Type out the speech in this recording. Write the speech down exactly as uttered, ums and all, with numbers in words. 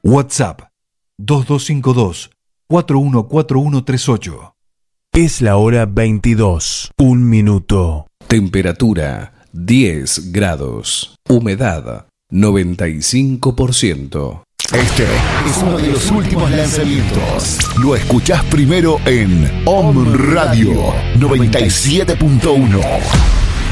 WhatsApp dos dos cinco dos, cuatro uno cuatro uno tres ocho. Es la hora veintidós, un minuto. Temperatura diez grados. Humedad noventa y cinco por ciento. Este es uno de los últimos lanzamientos. Lo escuchás primero en Om Radio noventa y siete punto uno.